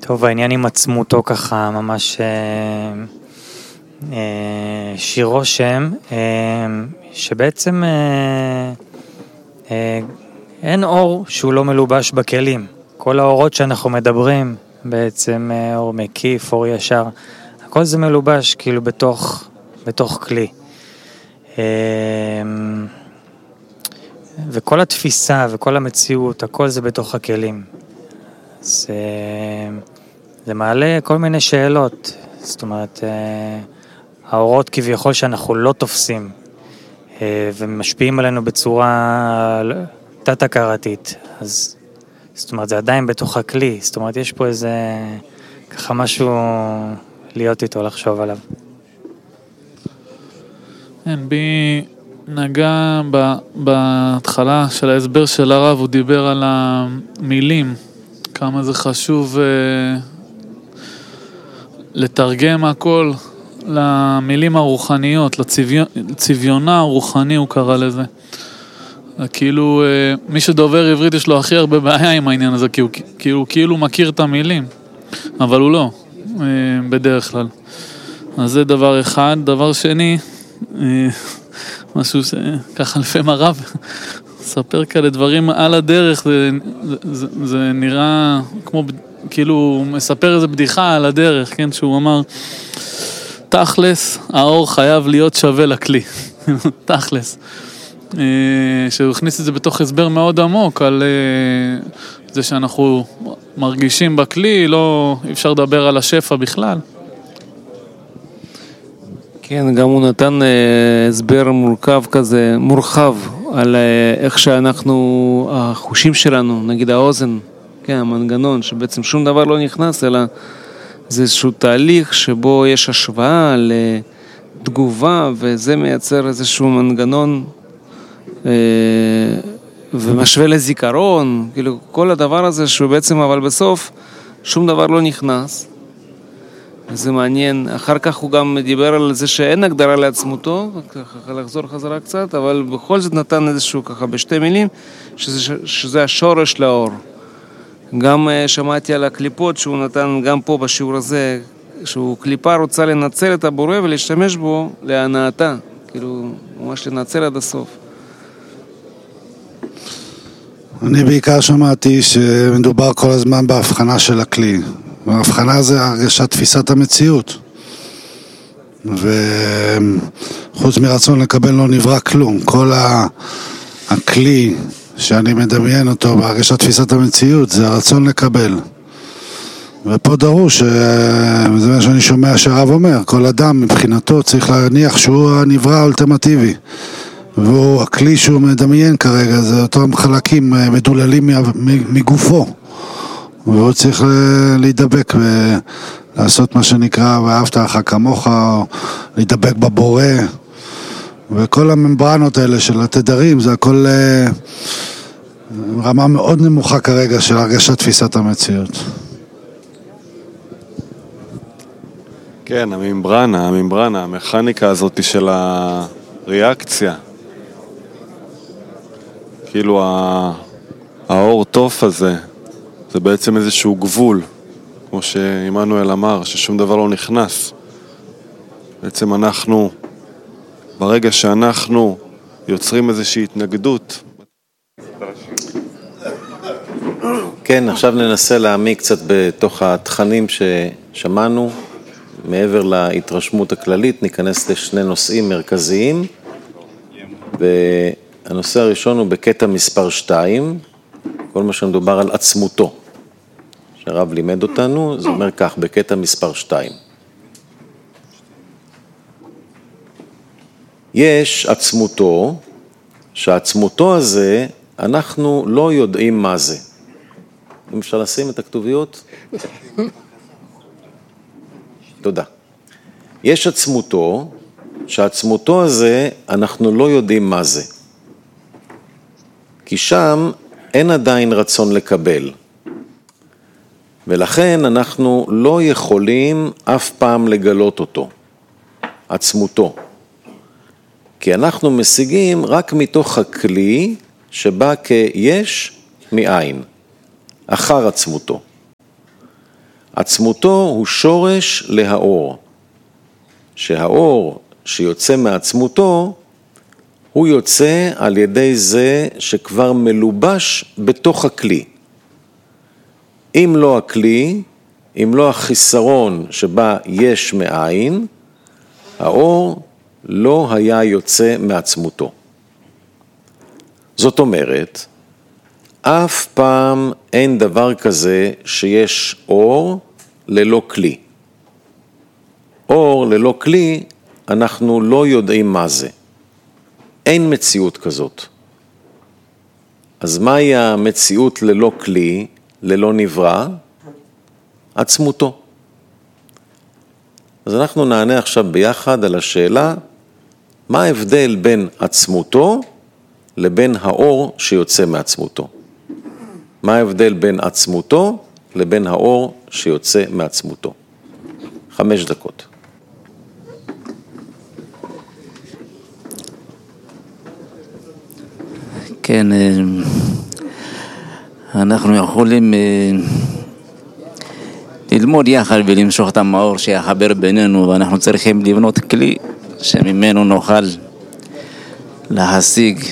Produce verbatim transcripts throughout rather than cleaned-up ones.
טוב, העניין עם עצמותו ככה ממש אה, אה, שיר רושם, אה, שבעצם אה, אה, אין אור שהוא לא מלובש בכלים. כל האורות שאנחנו מדברים, בעצם אה, אור מקיף, אור ישר, הכל זה מלובש כאילו בתוך, בתוך כלי. אה, וכל התפיסה וכל המציאות, הכל זה בתוך הכלים. זה, זה מעלה כל מיני שאלות, זאת אומרת, האורות כביכול שאנחנו לא תופסים, ומשפיעים עלינו בצורה תת-הכרתית, אז זאת אומרת, זה עדיין בתוך הכלי, זאת אומרת, יש פה איזה, ככה משהו להיות איתו, לחשוב עליו. כן, בי נגע בהתחלה של ההסבר של הרב, הוא דיבר על המילים, כמה זה חשוב אה, לתרגם הכל למילים הרוחניות, לצביונה הרוחני הוא קרא לזה. כאילו, אה, מי שדובר עברית יש לו הכי הרבה בעיה עם העניין הזה, כי הוא כאילו, כאילו מכיר את המילים, אבל הוא לא, אה, בדרך כלל. אז זה דבר אחד. דבר שני, אה, משהו שככה לפעמים הרב ספר כאלה דברים על הדרך, זה, זה, זה נראה כמו, כאילו הוא מספר איזה בדיחה על הדרך, כן, שהוא אמר, תכלס, האור חייב להיות שווה לכלי, תכלס. שהוא הכניס את זה בתוך הסבר מאוד עמוק, על זה שאנחנו מרגישים בכלי, לא אפשר לדבר על השפע בכלל. כן, גם הוא נתן הסבר מורכב כזה, מורחב, על איך שאנחנו, החושים שלנו, נגיד האוזן, כן, המנגנון, שבעצם שום דבר לא נכנס, אלא זה איזשהו תהליך שבו יש השוואה לתגובה, וזה מייצר איזשהו מנגנון ומשווה לזיכרון, כאילו כל הדבר הזה שהוא בעצם, אבל בסוף שום דבר לא נכנס. זה מעניין. אחר כך הוא גם דיבר על זה שאין הגדרה לעצמותו, ככה לחזור חזרה קצת, אבל בכל זאת נתן איזשהו ככה בשתי מילים, שזה, שזה השורש לאור. גם שמעתי על הקליפות שהוא נתן גם פה בשיעור הזה, שהוא קליפה רוצה לנצל את הבורא ולהשתמש בו להנאתה, כאילו ממש לנצל עד הסוף. אני בעיקר שמעתי שמדובר כל הזמן בהבחנה של הכלי. וההבחנה זה הרגשת תפיסת המציאות. וחוץ מרצון לקבל לא נברא כלום. כל הכלי שאני מדמיין אותו בהרגשת תפיסת המציאות זה הרצון לקבל. ופה דרוש, זה מה שאני שומע שהרב אומר, כל אדם מבחינתו צריך להניח שהוא הנברא האולטימטיבי. והוא הכלי שהוא מדמיין כרגע, זה אותם חלקים מדוללים מגופו. והוא צריך להידבק ולעשות מה שנקרא ואהבת לך כמוך, או להידבק בבורא. וכל הממברנות האלה של התדרים, זה הכל רמה מאוד נמוכה כרגע של הרגשת תפיסת המציאות. כן, הממברנה, הממברנה, המכניקה הזאת של הריאקציה. כאילו האור תוף הזה, זה בעצם איזשהו גבול, כמו שאימנואל אמר, ששום דבר לא נכנס. בעצם אנחנו, ברגע שאנחנו יוצרים איזושהי התנגדות. כן, עכשיו ננסה להעמיק קצת בתוך התכנים ששמענו, מעבר להתרשמות הכללית, ניכנס לשני נושאים מרכזיים, והנושא הראשון הוא בקטע מספר שתיים, כל מה שמדובר על עצמותו. שהרב לימד אותנו, זה אומר כך, בקטע מספר שתיים. יש עצמותו, שהעצמותו הזה, אנחנו לא יודעים מה זה. אם אפשר לשים את הכתוביות? תודה. יש עצמותו, שהעצמותו הזה, אנחנו לא יודעים מה זה. כי שם אין עדיין רצון לקבל. ולכן אנחנו לא יכולים אף פעם לגלות אותו, עצמותו. כי אנחנו משיגים רק מתוך הכלי שבא כיש מאין, אחר עצמותו. עצמותו הוא שורש להאור. שהאור שיוצא מעצמותו, הוא יוצא על ידי זה שכבר מלובש בתוך הכלי. אם לא הכלי, אם לא החיסרון שבה יש מאין, האור לא היה יוצא מעצמותו. זאת אומרת, אף פעם אין דבר כזה שיש אור ללא כלי. אור ללא כלי, אנחנו לא יודעים מה זה. אין מציאות כזאת. אז מהי המציאות ללא כלי, ללא נברא? עצמותו. אז אנחנו נענה עכשיו ביחד על השאלה, מה ההבדל בין עצמותו לבין האור שיוצא מעצמותו? מה ההבדל בין עצמותו לבין האור שיוצא מעצמותו? חמש דקות. כן, אנחנו יכולים ללמוד יחד ולמשוך את המאור שיחבר בינינו, ואנחנו צריכים לבנות כלי שממנו נוכל להשיג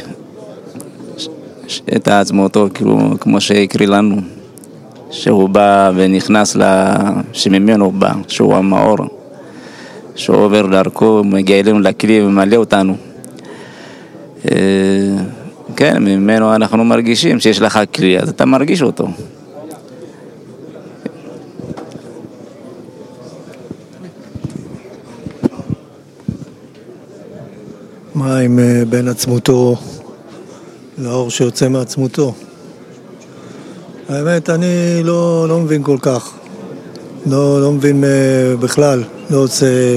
את עצמותו, כאילו, כמו שהקריא לנו, שהוא בא ונכנס, שממנו הוא בא, שהוא המאור, שהוא עובר דרכו, מגיע אלינו לכלי ומלא אותנו. כן, ממנו אנחנו מרגישים שיש לך כלי, אז אתה מרגיש אותו. מה עם בין עצמותו לאור שיוצא מעצמותו? האמת, אני לא, לא מבין כל כך. לא, לא מבין בכלל. לא עושה...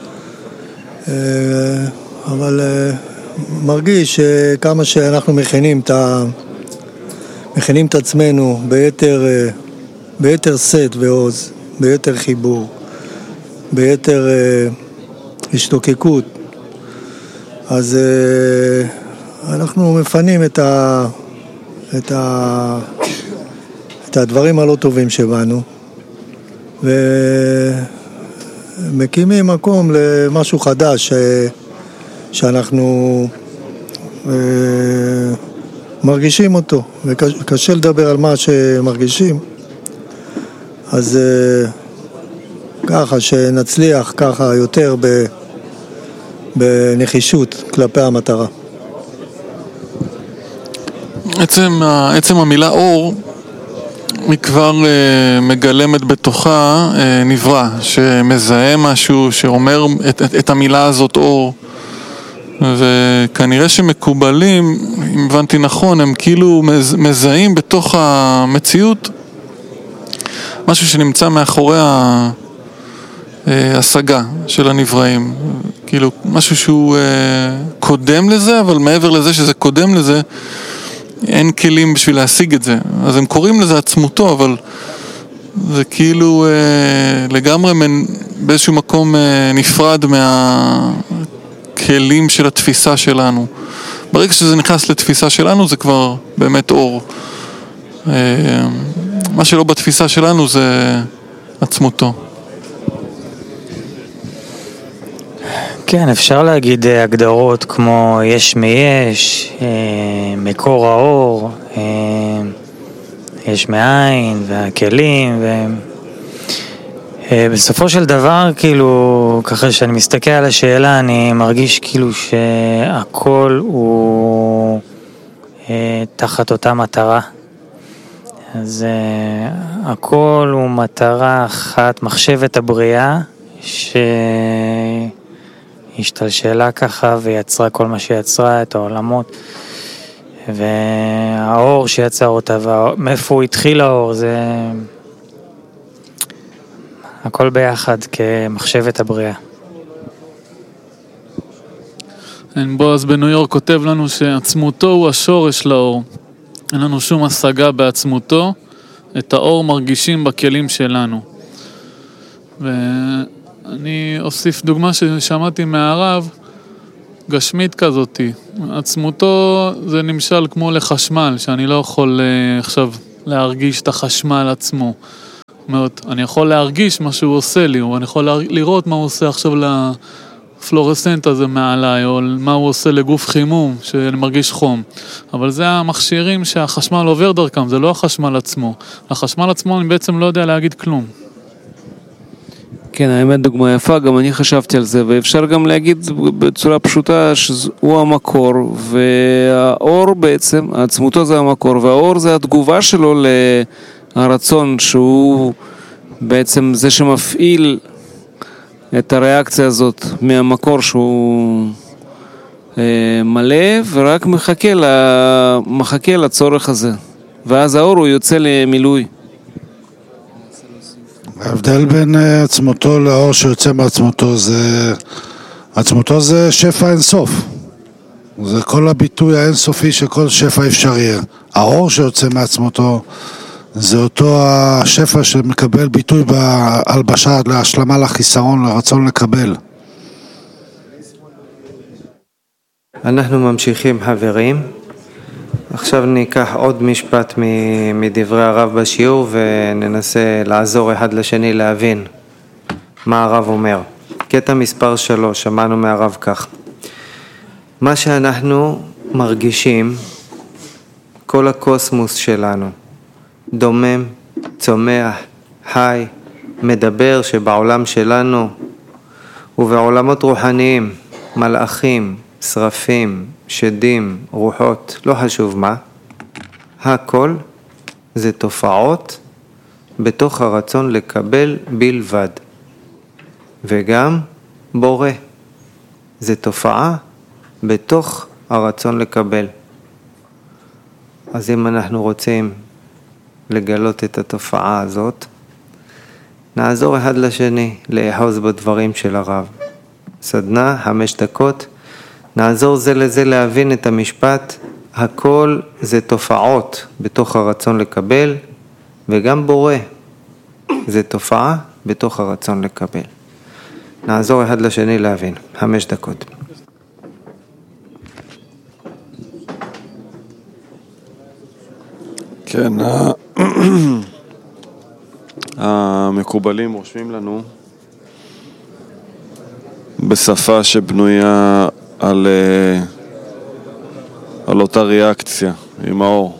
אבל מרגיש שכמה שאנחנו מכינים את, ה... מכינים את עצמנו ביתר, ביתר סט ועוז, ביתר חיבור, ביתר השתוקקות, אז אנחנו מפנים את, ה... את, ה... את הדברים הלא טובים שבנו, ומקימים מקום למשהו חדש ש... שאנחנו מרגישים אותו, וקשה לדבר על מה שמרגישים, אז ככה שנצליח ככה יותר בנחישות כלפי המטרה. עצם, עצם המילה אור היא כבר מגלמת בתוכה נברא, שמזהה משהו, שאומר את, את, את המילה הזאת אור. וכנראה שמקובלים, אם הבנתי נכון, הם כאילו מזהים בתוך המציאות משהו שנמצא מאחורי ההשגה של הנבראים, כאילו משהו שהוא קודם לזה, אבל מעבר לזה שזה קודם לזה אין כלים בשביל להשיג את זה, אז הם קוראים לזה עצמותו, אבל זה כאילו לגמרי באיזשהו מקום נפרד מה כלים של התפיסה שלנו. ברגע שזה נכנס לתפיסה שלנו זה כבר באמת אור. מה שלא בתפיסה שלנו זה עצמותו. כן, אפשר להגיד הגדרות כמו יש מיש, מקור האור, יש מאין והכלים, ובסופו של דבר, כאילו, ככה שאני מסתכל על השאלה, אני מרגיש כאילו שהכל הוא תחת אותה מטרה. אז הכל הוא מטרה אחת, מחשבת הבריאה, ש... השתלשלה ככה ויצרה כל מה שיצרה, את העולמות, והאור שיצר אותה, ומאיפה הוא התחיל האור, זה הכל ביחד כמחשבת הבריאה. בועז בניו יורק כותב לנו שעצמותו הוא השורש לאור. אין לנו שום השגה בעצמותו, את האור מרגישים בכלים שלנו. ו... אני אוסיף דוגמה ששמעתי מהרב, גשמית כזאתי. עצמותו זה נמשל כמו לחשמל, שאני לא יכול uh, עכשיו להרגיש את החשמל עצמו. מאוד. אני יכול להרגיש מה שהוא עושה לי, או אני יכול לראות מה הוא עושה עכשיו לפלורסנט הזה מעליי, או מה הוא עושה לגוף חימום, שאני מרגיש חום. אבל זה המכשירים שהחשמל עובר דרכם, זה לא החשמל עצמו. החשמל עצמו אני בעצם לא יודע להגיד כלום. כן, האמת דוגמה יפה, גם אני חשבתי על זה, ואפשר גם להגיד בצורה פשוטה שהוא המקור, והאור בעצם, עצמותו זה המקור, והאור זה התגובה שלו להרצון, שהוא בעצם זה שמפעיל את הריאקציה הזאת מהמקור שהוא אה, מלא, ורק מחכה, לה, מחכה לצורך הזה, ואז האור הוא יוצא למילוי. ההבדל בין עצמותו לאור שיוצא מעצמותו זה, עצמותו זה שפע אינסוף. זה כל הביטוי האינסופי של כל שפע אפשרי. האור שיוצא מעצמותו זה אותו השפע שמקבל ביטוי בהלבשה, להשלמה, לחיסרון, לרצון לקבל. אנחנו ממשיכים חברים. עכשיו ניקח עוד משפט מדברי הרב בשיעור וננסה לעזור אחד לשני להבין מה הרב אומר. קטע מספר שלוש, שמענו מהרב כך: מה שאנחנו מרגישים, כל הקוסמוס שלנו, דומם, צומח, חי, מדבר, שבעולם שלנו ובעולמות רוחניים, מלאכים, שרפים, שדים, רוחות, לא חשוב מה, הכל זה תופעות בתוך הרצון לקבל בלבד. וגם בורא, זה תופעה בתוך הרצון לקבל. אז אם אנחנו רוצים לגלות את התופעה הזאת, נעזור אחד לשני לאחוז בדברים של הרב. סדנה, חמש דקות, נעזור זה לזה להבין את המשפט, הכל זה תופעות בתוך הרצון לקבל, וגם בורא זה תופעה בתוך הרצון לקבל. נעזור אחד לשני להבין. חמש דקות. כן, המקובלים רושמים לנו בשפה שבנויה על, על אותה ריאקציה עם האור,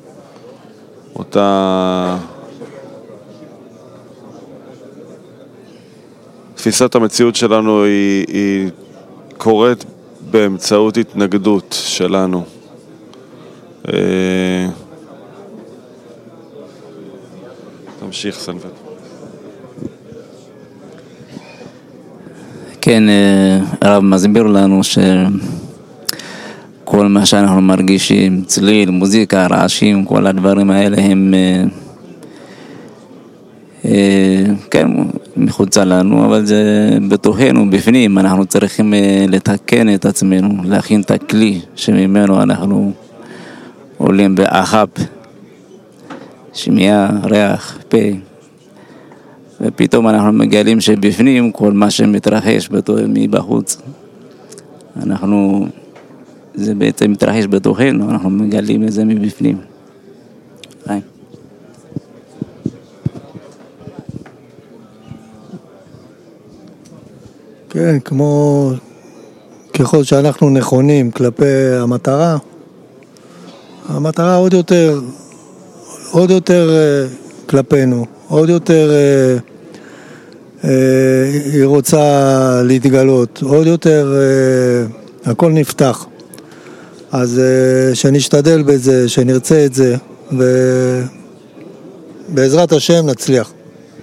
אותה תפיסת המציאות שלנו היא, היא קורית באמצעות התנגדות שלנו. תמשיך סנבט. כן, הרב מסביר לנו שכל מה שאנחנו מרגישים, צליל, מוזיקה, רעשים, כל הדברים האלה הם כן, מחוצה לנו, אבל זה בתוכנו, בפנים, אנחנו צריכים לתקן את עצמנו, להכין את הכלי שממנו אנחנו עולים באחב, שמיעה, ריח, פה, ופתאום אנחנו מגלים שבפנים כל מה שמתרחש מבחוץ, אנחנו, זה בעצם מתרחש בתוכנו, אנחנו מגלים את זה מבפנים. היי. כן, כמו ככל שאנחנו נכונים כלפי המטרה, המטרה עוד יותר, עוד יותר כלפינו, עוד יותר היא רוצה להתגלות, עוד יותר הכל נפתח. אז שנשתדל בזה, שנרצה את זה, ובעזרת השם נצליח.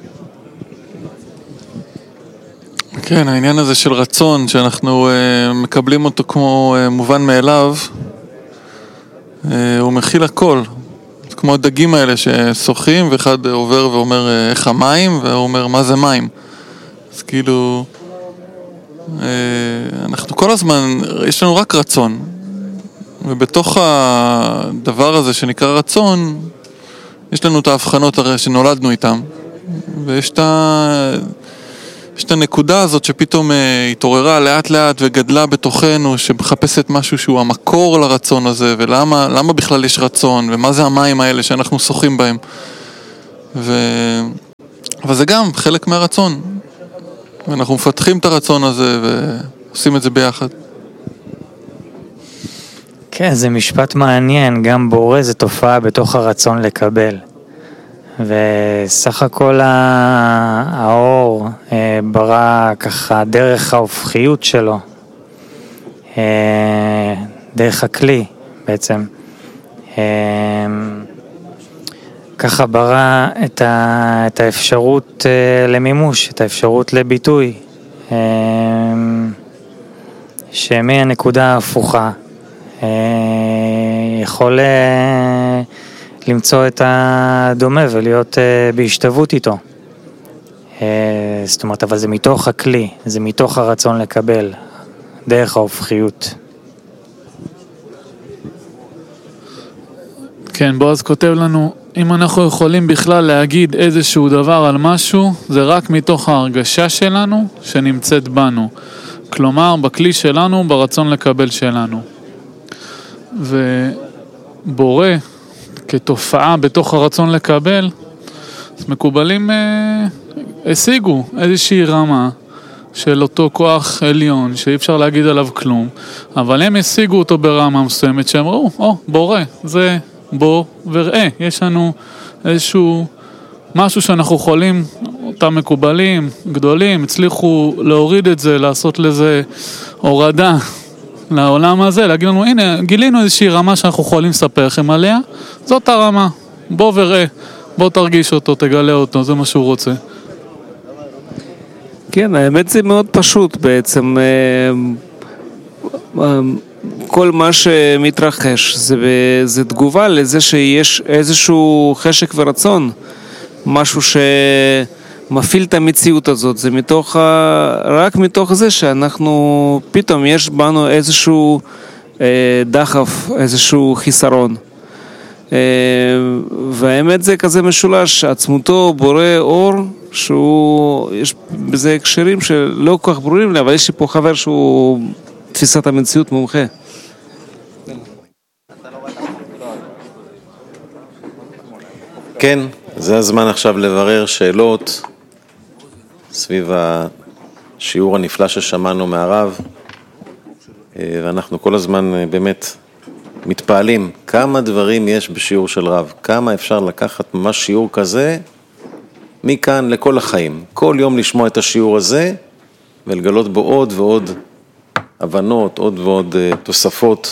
כן, העניין הזה של רצון, שאנחנו uh, מקבלים אותו כמו uh, מובן מאליו, uh, הוא מכיל הכל. כמו הדגים האלה ששוחים, ואחד עובר ואומר uh, איך המים, והוא אומר מה זה מים. אז כאילו, uh, אנחנו כל הזמן, יש לנו רק רצון. ובתוך הדבר הזה שנקרא רצון, יש לנו את ההבחנות הרי שנולדנו איתם. ויש את ה... יש את הנקודה הזאת שפתאום אה, התעוררה לאט לאט וגדלה בתוכנו, שמחפשת משהו שהוא המקור לרצון הזה, ולמה למה בכלל יש רצון, ומה זה המים האלה שאנחנו שוחים בהם. ו... אבל זה גם חלק מהרצון. ואנחנו מפתחים את הרצון הזה ועושים את זה ביחד. כן, זה משפט מעניין, גם בורא זה תופעה בתוך הרצון לקבל. וסך הכל האור ברא ככה דרך ההופכיות שלו, דרך הכלי בעצם. ככה ברא את, ה, את האפשרות למימוש, את האפשרות לביטוי, שמהנקודה ההפוכה יכול למצוא את הדומה ולהיות בהשתוות איתו. זאת אומרת, אבל זה מתוך הכלי, זה מתוך הרצון לקבל, דרך ההופכיות. כן, בועז כותב לנו, אם אנחנו יכולים בכלל להגיד איזשהו דבר על משהו, זה רק מתוך ההרגשה שלנו שנמצאת בנו. כלומר, בכלי שלנו, ברצון לקבל שלנו. ובורא, כתופעה בתוך הרצון לקבל, אז מקובלים אה, השיגו איזושהי רמה של אותו כוח עליון, שאי אפשר להגיד עליו כלום, אבל הם השיגו אותו ברמה מסוימת, שהם ראו, או, בורא, זה בוא וראה, יש לנו איזשהו משהו שאנחנו יכולים, אותם מקובלים, גדולים, הצליחו להוריד את זה, לעשות לזה הורדה לעולם הזה, להגיד לנו, הנה, גילינו איזושהי רמה שאנחנו יכולים לספר לכם עליה, זאת הרמה, בוא וראה, בוא תרגיש אותו, תגלה אותו, זה מה שהוא רוצה. כן, האמת זה מאוד פשוט בעצם, כל מה שמתרחש זה, זה תגובה לזה שיש איזשהו חשק ורצון, משהו שמפעיל את המציאות הזאת, זה מתוך, רק מתוך זה שאנחנו, פתאום יש בנו איזשהו דחף, איזשהו חיסרון. והאמת זה כזה משולש, עצמותו בורא אור, שהוא, יש בזה הקשרים שלא כל כך ברורים לי, אבל יש לי פה חבר שהוא תפיסת המציאות מומחה. כן, זה הזמן עכשיו לברר שאלות סביב השיעור הנפלא ששמענו מהרב, ואנחנו כל הזמן באמת מתפעלים כמה דברים יש בשיעור של רב, כמה אפשר לקחת ממש שיעור כזה מכאן לכל החיים, כל יום לשמוע את השיעור הזה ולגלות בו עוד ועוד הבנות, עוד ועוד תוספות,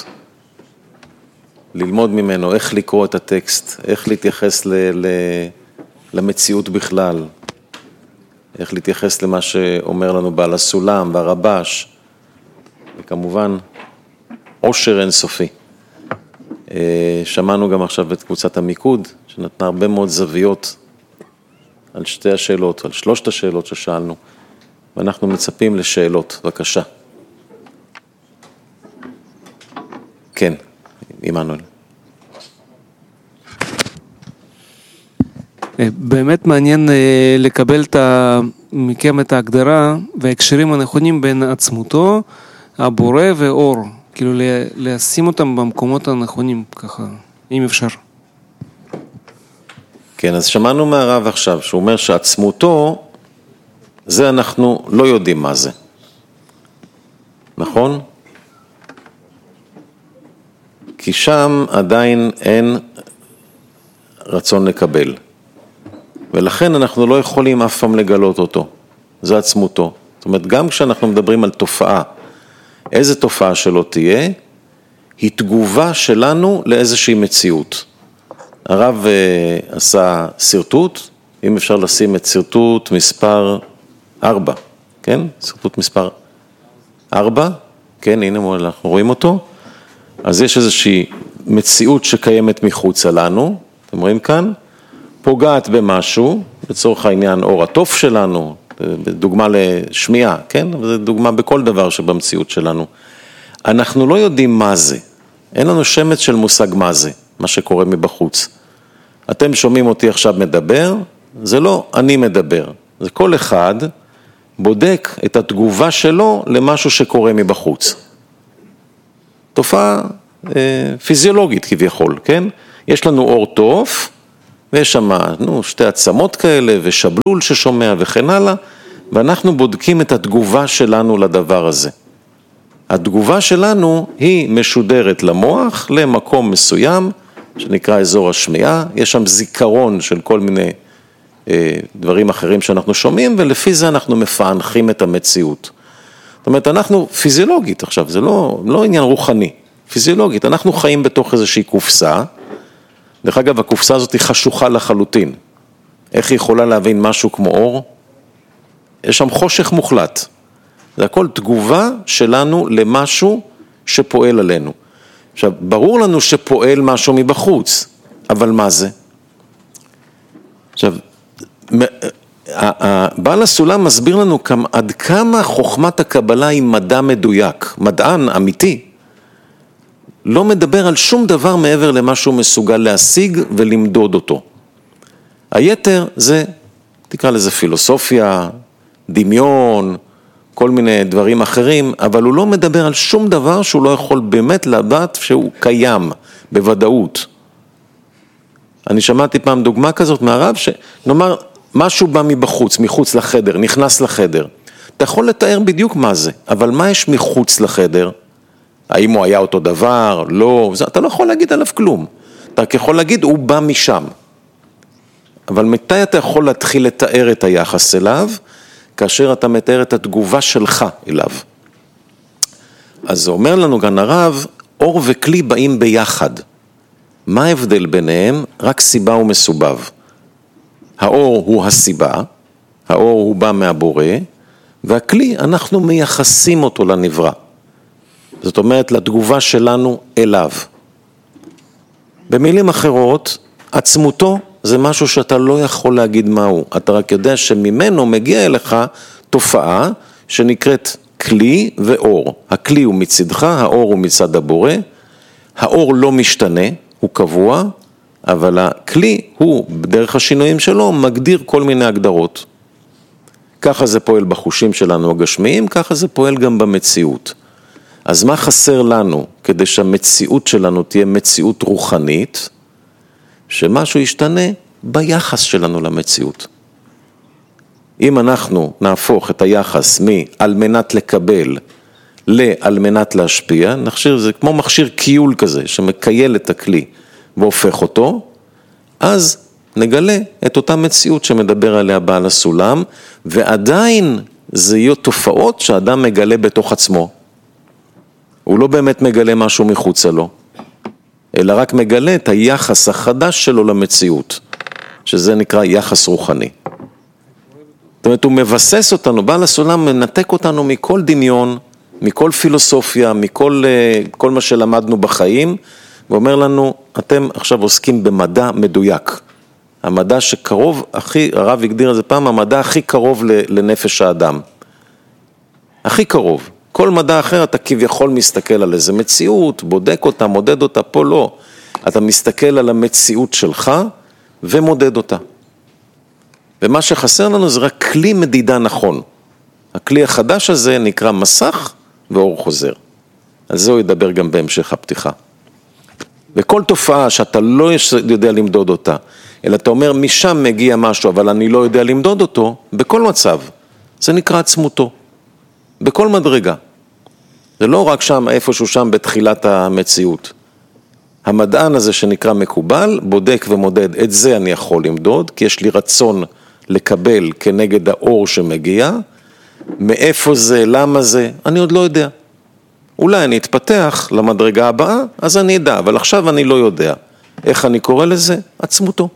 ללמוד ממנו איך לקרוא את הטקסט, איך להתייחס ל- ל- למציאות בכלל, איך להתייחס למה שאומר לנו בעל הסולם והרבש, וכמובן עושר אינסופי. שמענו גם עכשיו את קבוצת המיקוד, שנתנה הרבה מאוד זוויות על שתי השאלות, על שלושת השאלות ששאלנו, ואנחנו מצפים לשאלות, בבקשה. כן, עמנואל. באמת מעניין לקבל מכם את ההגדרה וההקשרים הנכונים בין עצמותו, הבורא ואור, כאילו לשים אותם במקומות הנכונים ככה, אם אפשר. כן, אז שמענו מהרב עכשיו, שהוא אומר שעצמותו, זה אנחנו לא יודעים מה זה. נכון? כי שם עדיין אין רצון לקבל. ולכן אנחנו לא יכולים אף פעם לגלות אותו. זה עצמותו. זאת אומרת, גם כשאנחנו מדברים על תופעה, איזה תופעה שלא תהיה, היא תגובה שלנו לאיזושהי מציאות. הרב uh, עשה סרטוט, אם אפשר לשים את סרטוט מספר ארבע, כן? סרטוט מספר ארבע, כן, הנה אנחנו רואים אותו. אז יש איזושהי מציאות שקיימת מחוצה לנו, אתם רואים כאן, פוגעת במשהו, לצורך העניין אור התוף שלנו, דוגמה לשמיעה, כן? זו דוגמה בכל דבר שבמציאות שלנו. אנחנו לא יודעים מה זה, אין לנו שמץ של מושג מה זה, מה שקורה מבחוץ. אתם שומעים אותי עכשיו מדבר, זה לא אני מדבר, זה כל אחד בודק את התגובה שלו למשהו שקורה מבחוץ. תופעה אה, פיזיולוגית כביכול, כן? יש לנו אור תוף, ויש שם, נו, שתי עצמות כאלה, ושבלול ששומע וכן הלאה, ואנחנו בודקים את התגובה שלנו לדבר הזה. התגובה שלנו היא משודרת למוח, למקום מסוים, שנקרא אזור השמיעה, יש שם זיכרון של כל מיני אה, דברים אחרים שאנחנו שומעים, ולפי זה אנחנו מפענחים את המציאות. זאת אומרת, אנחנו פיזיולוגית עכשיו, זה לא, לא עניין רוחני, פיזיולוגית, אנחנו חיים בתוך איזושהי קופסה, דרך אגב, הקופסה הזאת היא חשוכה לחלוטין. איך היא יכולה להבין משהו כמו אור? יש שם חושך מוחלט. זה הכל תגובה שלנו למשהו שפועל עלינו. עכשיו, ברור לנו שפועל משהו מבחוץ, אבל מה זה? עכשיו, בעל הסולם מסביר לנו עד כמה חוכמת הקבלה היא מדע מדויק, מדען אמיתי, לא מדבר על שום דבר מעבר למה שהוא מסוגל להשיג ולמדוד אותו. היתר זה, תקרא לזה פילוסופיה, דמיון, כל מיני דברים אחרים, אבל הוא לא מדבר על שום דבר שהוא לא יכול באמת לדעת שהוא קיים בוודאות. אני שמעתי פעם דוגמה כזאת מהרב, שנאמר משהו בא מבחוץ, מחוץ לחדר, נכנס לחדר. אתה יכול לתאר בדיוק מה זה, אבל מה יש מחוץ לחדר? האם הוא היה אותו דבר? לא, אתה לא יכול להגיד עליו כלום. אתה יכול להגיד, הוא בא משם. אבל מתי אתה יכול להתחיל לתאר את היחס אליו? כאשר אתה מתאר את התגובה שלך אליו. אז זה אומר לנו כאן הרב, אור וכלי באים ביחד. מה ההבדל ביניהם? רק סיבה ומסובב. האור הוא הסיבה, האור הוא בא מהבורא, והכלי אנחנו מייחסים אותו לנברא. זאת אומרת, לתגובה שלנו אליו. במילים אחרות, עצמותו זה משהו שאתה לא יכול להגיד מהו. אתה רק יודע שממנו מגיע אליך תופעה שנקראת כלי ואור. הכלי הוא מצדך, האור הוא מצד הבורא. האור לא משתנה, הוא קבוע, אבל הכלי הוא, בדרך השינויים שלו, מגדיר כל מיני הגדרות. ככה זה פועל בחושים שלנו הגשמיים, ככה זה פועל גם במציאות. אז מה חסר לנו כדי שהמציאות שלנו תהיה מציאות רוחנית? שמשהו ישתנה ביחס שלנו למציאות. אם אנחנו נהפוך את היחס מ"על מנת לקבל" ל"על מנת להשפיע", נחשיר, זה כמו מכשיר קיול כזה שמקייל את הכלי והופך אותו, אז נגלה את אותה מציאות שמדבר עליה בעל הסולם, ועדיין זה יהיו תופעות שאדם מגלה בתוך עצמו. הוא לא באמת מגלה משהו מחוצה לו, אלא רק מגלה את היחס החדש שלו למציאות, שזה נקרא יחס רוחני. זאת אומרת, הוא מבסס אותנו, בעל הסולם מנתק אותנו מכל דמיון, מכל פילוסופיה, מכל כל מה שלמדנו בחיים, ואומר לנו, אתם עכשיו עוסקים במדע מדויק. המדע שקרוב, הכי, הרב הגדיר את זה פעם, המדע הכי קרוב לנפש האדם. הכי קרוב. כל מדע אחר אתה כביכול מסתכל על איזה מציאות, בודק אותה, מודד אותה, פה לא. אתה מסתכל על המציאות שלך ומודד אותה. ומה שחסר לנו זה רק כלי מדידה נכון. הכלי החדש הזה נקרא מסך ואור חוזר. על זה הוא ידבר גם בהמשך הפתיחה. וכל תופעה שאתה לא יודע למדוד אותה, אלא אתה אומר משם מגיע משהו, אבל אני לא יודע למדוד אותו, בכל מצב, זה נקרא עצמותו. בכל מדרגה. זה לא רק שם, איפשהו שם בתחילת המציאות. המדען הזה שנקרא מקובל, בודק ומודד, את זה אני יכול למדוד, כי יש לי רצון לקבל כנגד האור שמגיע, מאיפה זה, למה זה, אני עוד לא יודע. אולי אני אתפתח למדרגה הבאה, אז אני אדע, אבל עכשיו אני לא יודע. איך אני קורא לזה? עצמותו.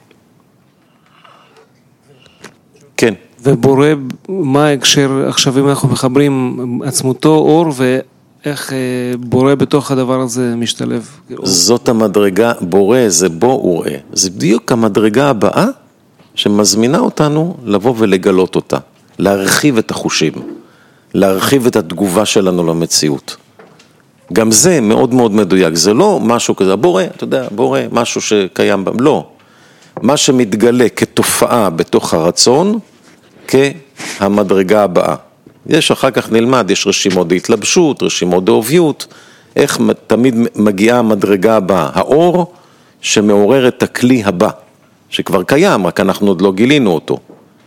כן. ובורא, מה ההקשר, עכשיו אם אנחנו מחברים עצמותו, אור, ואיך בורא בתוך הדבר הזה משתלב? זאת המדרגה, בורא זה בו וראה. זה בדיוק המדרגה הבאה שמזמינה אותנו לבוא ולגלות אותה, להרחיב את החושים, להרחיב את התגובה שלנו למציאות. גם זה מאוד מאוד מדויק, זה לא משהו כזה, בורא, אתה יודע, בורא, משהו שקיים, לא. מה שמתגלה כתופעה בתוך הרצון, כהמדרגה הבאה. יש אחר כך נלמד, יש רשימות להתלבשות, רשימות דאוביות, איך תמיד מגיעה המדרגה הבאה, האור שמעורר את הכלי הבא, שכבר קיים, רק אנחנו עוד לא גילינו אותו.